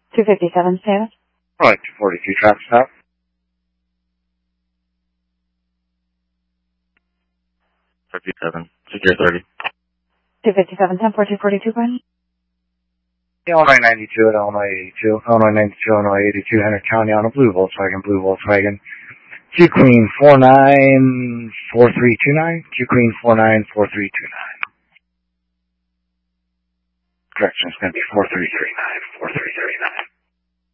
257 status. Right, 242 traffic stop. 57, secure 30. 257 10 for 242, Gwen. Illinois 92 at Illinois 82. Illinois 92, Illinois 82, Henry County on a blue Volkswagen. Q Queen 494329. Q Queen 494329. Correction, it's going to be 4339.